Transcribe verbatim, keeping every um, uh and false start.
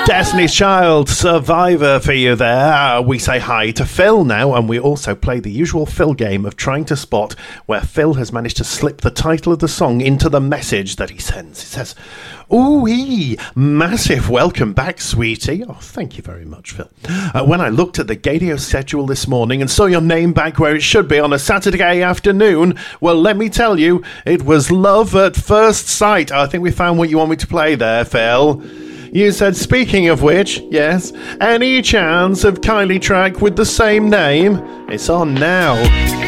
Destiny's Child, Survivor for you there. Uh, we say hi to Phil now, and we also play the usual Phil game of trying to spot where Phil has managed to slip the title of the song into the message that he sends. It says, ooh-wee, massive welcome back, sweetie. Oh, thank you very much, Phil. Uh, when I looked at the Gadio schedule this morning and saw your name back where it should be on a Saturday afternoon, well, let me tell you, it was love at first sight. I think we found what you want me to play there, Phil. You said, speaking of which, yes, any chance of Kylie track with the same name? It's on now.